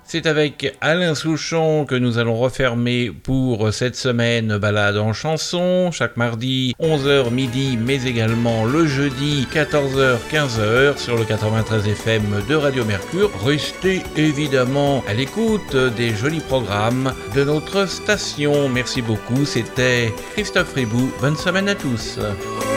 C'est avec Alain Souchon que nous allons refermer pour cette semaine Balade en chanson, chaque mardi 11h midi, mais également le jeudi 14h 15h sur le 93 FM de Radio Mercure. Restez évidemment à l'écoute des jolis programmes de notre station. Merci beaucoup, c'était Christophe Ribou. Bonne semaine à tous.